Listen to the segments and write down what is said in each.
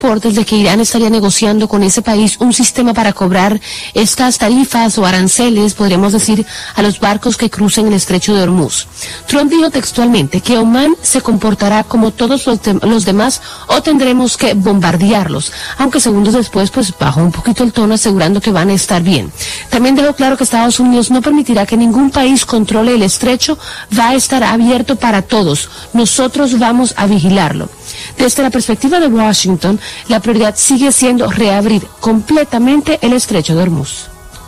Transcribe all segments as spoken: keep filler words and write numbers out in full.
reportes de que Irán estaría negociando con ese país un sistema para cobrar estas tarifas o aranceles, podríamos decir, a los barcos que crucen el estrecho de Hormuz. Trump dijo textualmente que Omán se comportará como todos los, de- los demás o tendremos que bombardearlos, aunque segundos después pues bajó un poquito el tono asegurando que van a estar bien. También dejó claro que Estados Unidos no permitirá que ningún país controle el estrecho, va a estar abierto para todos, nosotros vamos a vigilarlo. Desde la perspectiva de Washington, la prioridad sigue siendo reabrir completamente el estrecho de Hormuz.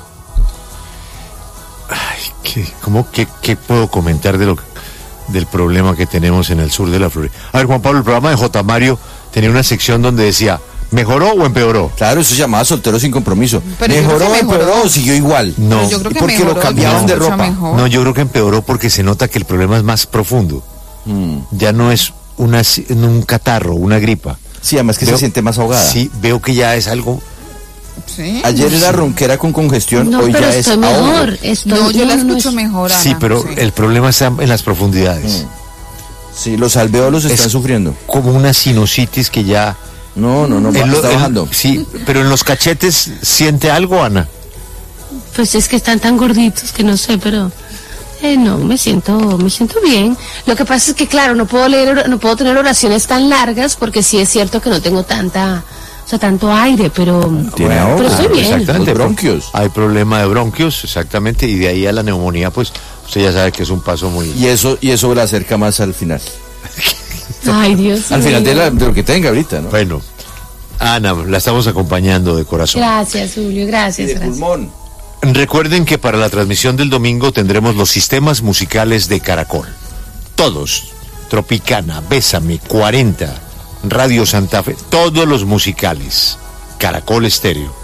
Ay, ¿qué, cómo, qué, qué puedo comentar de lo, del problema que tenemos en el sur de la Florida? A ver, Juan Pablo, el programa de J. Mario tenía una sección donde decía, ¿mejoró o empeoró? Claro, eso se llamaba soltero sin compromiso. Pero yo ¿Mejoró creo o que empeoró mejoró. o siguió igual? No, Pero yo creo que porque mejoró, lo cambiaban yo de creo que ropa. mejor. no, yo creo que empeoró porque se nota que el problema es más profundo. Mm. Ya no es una, un catarro, una gripa. Sí, además que Veo- se siente más ahogada. Sí, veo que ya es algo... Sí. Ayer era ronquera con congestión, No, hoy pero ya es estoy ahogo. mejor. Estoy, No, yo la no, no, escucho es- mejor, Ana. Sí, pero el problema está en las profundidades. Sí, los alvéolos están Es- sufriendo. Como una sinusitis que ya... No, no, no, en lo- está en- bajando. sí, pero en los cachetes, ¿siente algo, Ana? Pues es que están tan gorditos que no sé, pero eh, no, me siento, me siento bien. Lo que pasa es que claro, no puedo leer, no puedo tener oraciones tan largas porque sí es cierto que no tengo tanta, o sea, tanto aire, pero, Tiene pero ahogo. estoy bien. Exactamente. Los bronquios. Hay problema de bronquios, exactamente, y de ahí a la neumonía, pues usted ya sabe que es un paso muy... Y eso, y eso la acerca más al final. Ay, Dios Al mío. final de, la- de lo que tenga ahorita, ¿no? Bueno, Ana, la estamos acompañando de corazón. Gracias, Julio, Y gracias, de gracias. pulmón. Recuerden que para la transmisión del domingo tendremos los sistemas musicales de Caracol. Todos. Tropicana, Bésame, cuarenta, Radio Santa Fe, todos los musicales. Caracol Estéreo.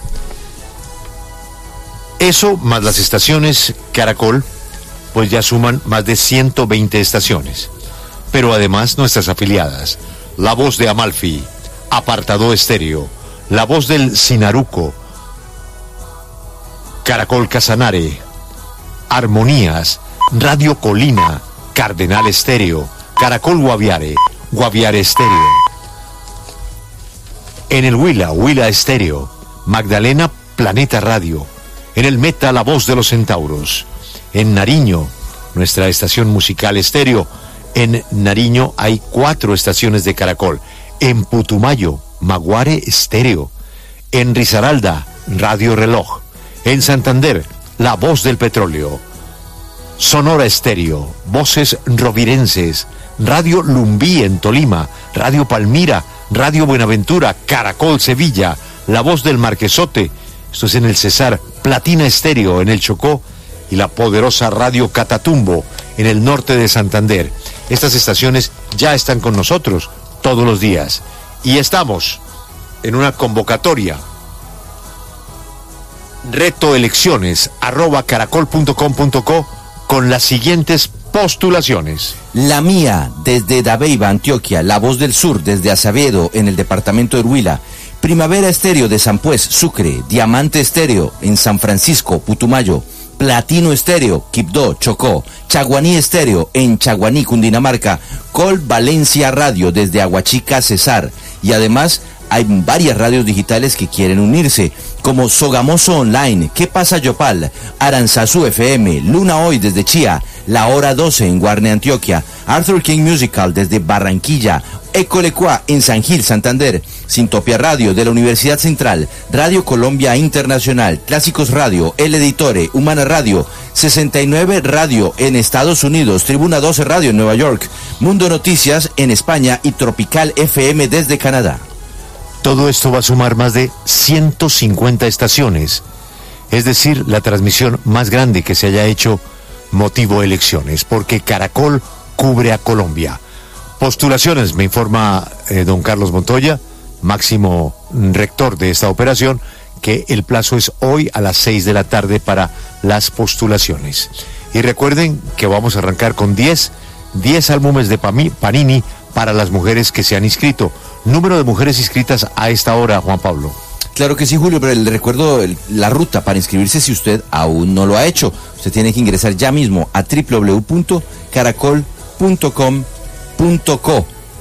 Eso más las estaciones Caracol, pues ya suman más de ciento veinte estaciones. Pero además nuestras afiliadas, La Voz de Amalfi, Apartado Estéreo, La Voz del Sinaruco, Caracol Casanare, Armonías, Radio Colina, Cardenal Estéreo, Caracol Guaviare, Guaviare Estéreo. En el Huila, Huila Estéreo, Magdalena, Planeta Radio. En el Meta, La Voz de los Centauros. En Nariño, nuestra estación musical Estéreo. En Nariño hay cuatro estaciones de Caracol. En Putumayo, Maguare Estéreo. En Risaralda, Radio Reloj. En Santander, La Voz del Petróleo. Sonora Estéreo, Voces Rovirenses, Radio Lumbí en Tolima, Radio Palmira, Radio Buenaventura, Caracol Sevilla, La Voz del Marquesote, esto es en el Cesar, Platina Estéreo en el Chocó y la poderosa Radio Catatumbo en el norte de Santander. Estas estaciones ya están con nosotros todos los días y estamos en una convocatoria. Reto elecciones arroba caracol punto com punto co con las siguientes postulaciones. La Mía, desde Dabeiba, Antioquia. La Voz del Sur, desde Azavedo, en el departamento de Huila. Primavera Estéreo de San Pues, Sucre. Diamante Estéreo, en San Francisco, Putumayo. Platino Estéreo, Quibdó, Chocó. Chaguaní Estéreo, en Chaguaní, Cundinamarca. Col Valencia Radio, desde Aguachica, Cesar. Y además hay varias radios digitales que quieren unirse, como Sogamoso Online, ¿Qué pasa Yopal? Aranzazú F M, Luna Hoy desde Chía, La Hora doce en Guarne, Antioquia, Arthur King Musical desde Barranquilla, Ecolecua en San Gil, Santander, Sintopia Radio de la Universidad Central, Radio Colombia Internacional, Clásicos Radio, El Editore, Humana Radio, sesenta y nueve Radio en Estados Unidos, Tribuna doce Radio en Nueva York, Mundo Noticias en España y Tropical F M desde Canadá. Todo esto va a sumar más de ciento cincuenta estaciones, es decir, la transmisión más grande que se haya hecho motivo elecciones, porque Caracol cubre a Colombia. Postulaciones, me informa eh, don Carlos Montoya, máximo rector de esta operación, que el plazo es hoy a las seis de la tarde para las postulaciones. Y recuerden que vamos a arrancar con diez, diez álbumes de Panini para las mujeres que se han inscrito. Número de mujeres inscritas a esta hora, Juan Pablo. Claro que sí, Julio, pero le recuerdo el- la ruta para inscribirse si usted aún no lo ha hecho. Usted tiene que ingresar ya mismo a doble u doble u doble u punto caracol punto com punto co.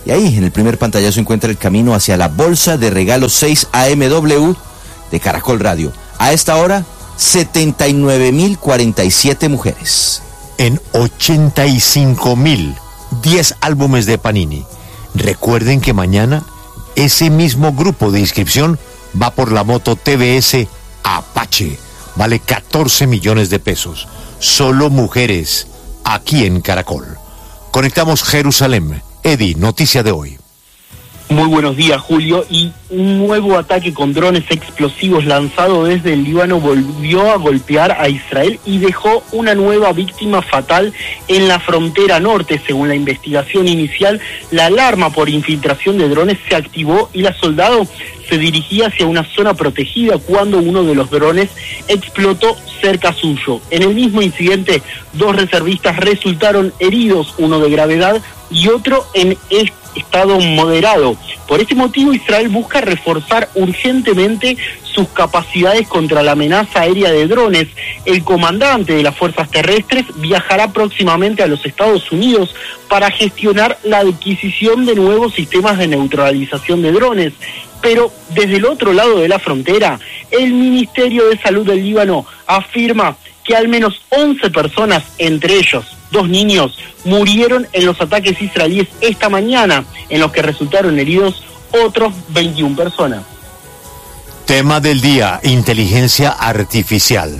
Y ahí en el primer pantallazo encuentra el camino hacia la bolsa de regalos seis A M W de Caracol Radio. A esta hora, setenta y nueve mil cuarenta y siete mujeres. En ochenta y cinco mil, diez álbumes de Panini. Recuerden que mañana ese mismo grupo de inscripción va por la moto T V S Apache. Vale catorce millones de pesos. Solo mujeres, aquí en Caracol. Conectamos Jerusalén. Eddie, noticia de hoy. Muy buenos días, Julio. Y un nuevo ataque con drones explosivos lanzado desde el Líbano volvió a golpear a Israel y dejó una nueva víctima fatal en la frontera norte. Según la investigación inicial, la alarma por infiltración de drones se activó y la soldado se dirigía hacia una zona protegida cuando uno de los drones explotó cerca suyo. En el mismo incidente, dos reservistas resultaron heridos, uno de gravedad y otro en estado moderado. Por este motivo, Israel busca reforzar urgentemente sus capacidades contra la amenaza aérea de drones. El comandante de las fuerzas terrestres viajará próximamente a los Estados Unidos para gestionar la adquisición de nuevos sistemas de neutralización de drones. Pero desde el otro lado de la frontera, el Ministerio de Salud del Líbano afirma que al menos once personas, entre ellos dos niños, murieron en los ataques israelíes esta mañana, en los que resultaron heridos otros veintiuna personas. Tema del día, inteligencia artificial.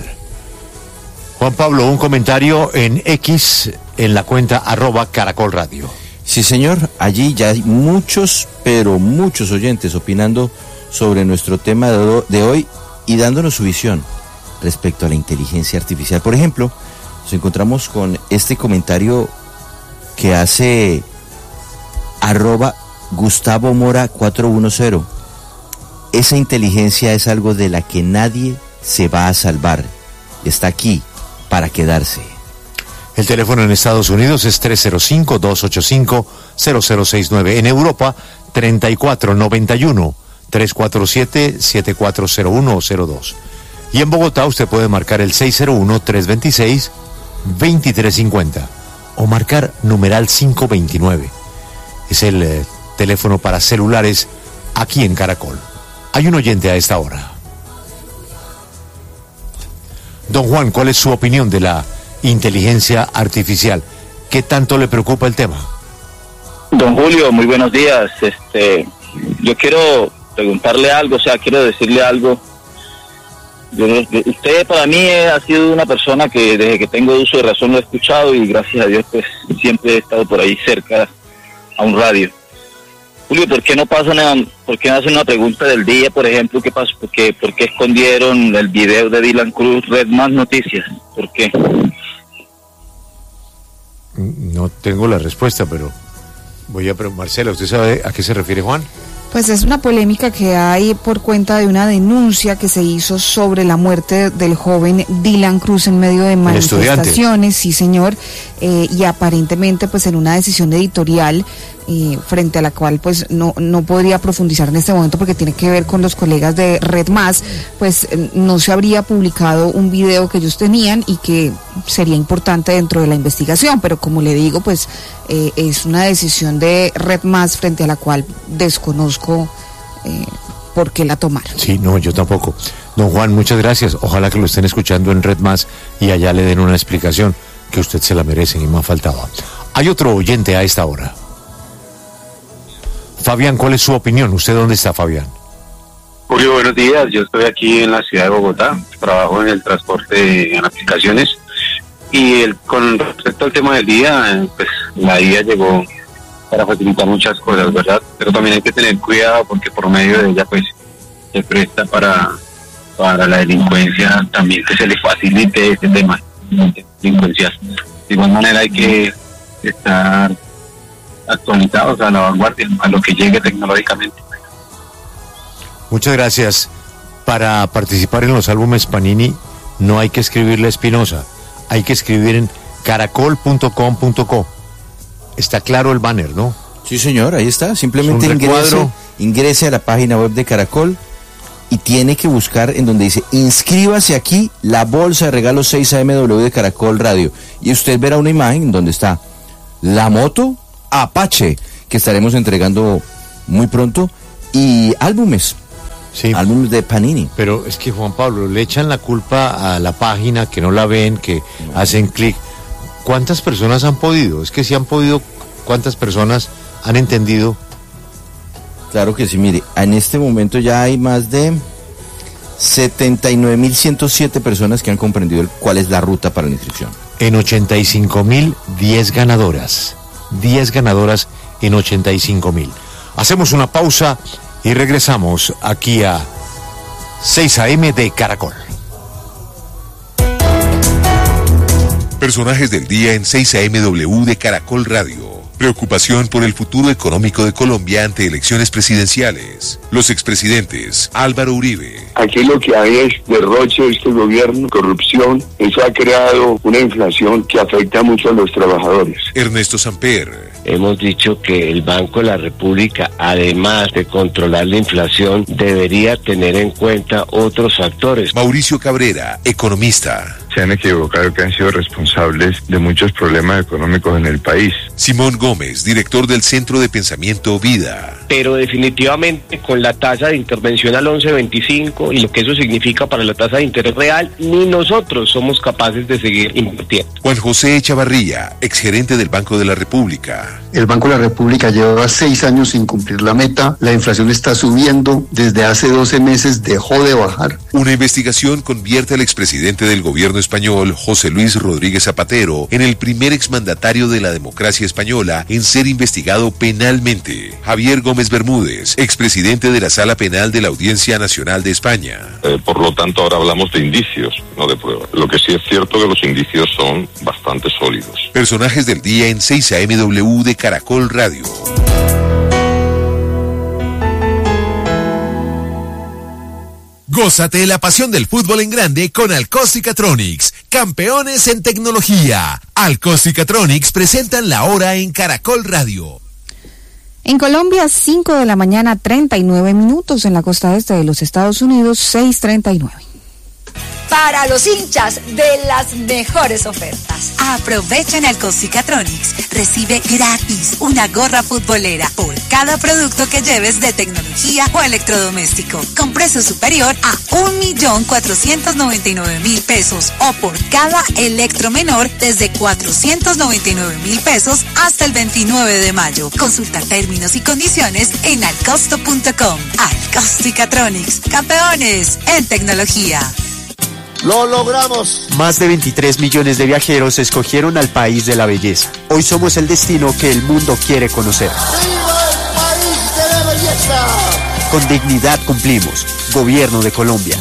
Juan Pablo, un comentario en X, en la cuenta arroba Caracol Radio. Sí, señor, allí ya hay muchos, pero muchos oyentes opinando sobre nuestro tema de hoy y dándonos su visión respecto a la inteligencia artificial. Por ejemplo, nos encontramos con este comentario que hace arroba Gustavo Mora cuatrocientos diez. Esa inteligencia es algo de la que nadie se va a salvar. Está aquí para quedarse. El teléfono en Estados Unidos es tres cero cinco, dos ocho cinco, cero cero seis nueve. En Europa, treinta y cuatro noventa y uno, trescientos cuarenta y siete, setenta y cuatro cero uno o cero dos. Y en Bogotá usted puede marcar el seis cero uno, tres dos seis, dos tres cinco cero o marcar numeral cinco veintinueve. Es el eh, teléfono para celulares aquí en Caracol. Hay un oyente a esta hora. Don Juan, ¿cuál es su opinión de la inteligencia artificial? ¿Qué tanto le preocupa el tema? Don Julio, muy buenos días. Este, yo quiero preguntarle algo, o sea, quiero decirle algo. Yo, usted para mí ha sido una persona que desde que tengo uso de razón lo he escuchado y gracias a Dios pues siempre he estado por ahí cerca a un radio. Julio, ¿por qué no pasan, por qué no hacen una pregunta del día, por ejemplo? ¿Qué pasó? ¿Por qué, por qué escondieron el video de Dylan Cruz, Red Más Noticias? ¿Por qué? No tengo la respuesta, pero voy a preguntar. Marcela, ¿usted sabe a qué se refiere Juan? Pues es una polémica que hay por cuenta de una denuncia que se hizo sobre la muerte del joven Dylan Cruz en medio de manifestaciones, sí señor, eh, y aparentemente pues en una decisión editorial eh, frente a la cual pues no no podría profundizar en este momento porque tiene que ver con los colegas de Red Más, pues no se habría publicado un video que ellos tenían y que sería importante dentro de la investigación, pero como le digo pues eh, es una decisión de Red Más frente a la cual desconozco Eh, por qué la tomaron. Sí, no, yo tampoco. Don Juan, muchas gracias. Ojalá que lo estén escuchando en Red Más y allá le den una explicación que usted se la merece y más faltaba. Hay otro oyente a esta hora. Fabián, ¿cuál es su opinión? ¿Usted dónde está, Fabián? Julio, buenos días. Yo estoy aquí en la ciudad de Bogotá. Trabajo en el transporte en aplicaciones. Y el, con respecto al tema del día, pues la I A llegó para facilitar muchas cosas, ¿verdad? Pero también hay que tener cuidado porque por medio de ella pues se presta para para la delincuencia también, que se le facilite este tema delincuencial. De igual manera hay que estar actualizados a la vanguardia, a lo que llegue tecnológicamente. Muchas gracias. Para participar en los álbumes Panini no hay que escribirle a Espinosa, hay que escribir en caracol punto com punto co. Está claro el banner, ¿no? Sí, señor, ahí está. Simplemente ingrese, ingrese a la página web de Caracol y tiene que buscar en donde dice inscríbase aquí, la bolsa de regalos seis A M W de Caracol Radio. Y usted verá una imagen donde está la moto Apache, que estaremos entregando muy pronto, y álbumes. Sí. Álbumes de Panini. Pero es que, Juan Pablo, le echan la culpa a la página, que no la ven, que hacen clic. ¿Cuántas personas han podido? Es que si han podido, ¿cuántas personas han entendido? Claro que sí, mire, en este momento ya hay más de setenta y nueve mil ciento siete personas que han comprendido el, cuál es la ruta para la inscripción. En ochenta y cinco mil, diez ganadoras. diez ganadoras en ochenta y cinco mil. Hacemos una pausa y regresamos aquí a seis a eme de Caracol. Personajes del día en seis a eme doble u de Caracol Radio. Preocupación por el futuro económico de Colombia ante elecciones presidenciales. Los expresidentes Álvaro Uribe. Aquí lo que hay es derroche de este gobierno, corrupción. Eso ha creado una inflación que afecta mucho a los trabajadores. Ernesto Samper. Hemos dicho que el Banco de la República, además de controlar la inflación, debería tener en cuenta otros factores. Mauricio Cabrera, economista. Se han equivocado, que han sido responsables de muchos problemas económicos en el país. Simón Gómez, director del Centro de Pensamiento Vida. Pero definitivamente con la tasa de intervención al once veinticinco y lo que eso significa para la tasa de interés real, ni nosotros somos capaces de seguir invirtiendo. Juan José Echavarría, exgerente del Banco de la República. El Banco de la República lleva seis años sin cumplir la meta, la inflación está subiendo, desde hace doce meses dejó de bajar. Una investigación convierte al expresidente del gobierno español, José Luis Rodríguez Zapatero, en el primer exmandatario de la democracia española en ser investigado penalmente. Javier Gómez Bermúdez, expresidente de la Sala Penal de la Audiencia Nacional de España. Eh, por lo tanto, ahora hablamos de indicios, no de pruebas. Lo que sí es cierto es que los indicios son bastante sólidos. Personajes del día en seis a eme doble u de Caracol Radio. Gózate la pasión del fútbol en grande con Alcóstica-Tronics, campeones en tecnología. Alcóstica-Tronics presentan la hora en Caracol Radio. En Colombia, cinco de la mañana, treinta y nueve minutos. En la costa este de los Estados Unidos, seis treinta y nueve. Para los hinchas de las mejores ofertas. Aprovecha en Alcóstica-Tronics. Recibe gratis una gorra futbolera por cada producto que lleves de tecnología o electrodoméstico, con precio superior a un millón cuatrocientos noventa y nueve mil pesos, o por cada electro menor desde cuatrocientos noventa y nueve mil pesos hasta el veintinueve de mayo. Consulta términos y condiciones en alcosto punto com. Alcóstica-Tronics, campeones en tecnología. ¡Lo logramos! Más de veintitrés millones de viajeros escogieron al país de la belleza. Hoy somos el destino que el mundo quiere conocer. ¡Viva el país de la belleza! Con dignidad cumplimos. Gobierno de Colombia.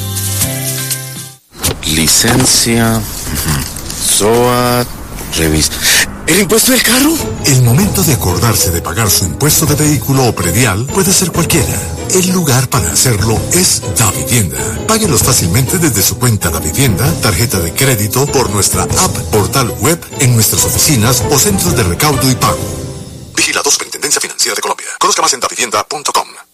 Licencia, S O A, revista. ¿El impuesto del carro? El momento de acordarse de pagar su impuesto de vehículo o predial puede ser cualquiera. El lugar para hacerlo es Davivienda. Páguelos fácilmente desde su cuenta Davivienda, tarjeta de crédito, por nuestra app, portal web, en nuestras oficinas o centros de recaudo y pago. Vigilado Superintendencia Financiera de Colombia. Conozca más en davivienda punto com.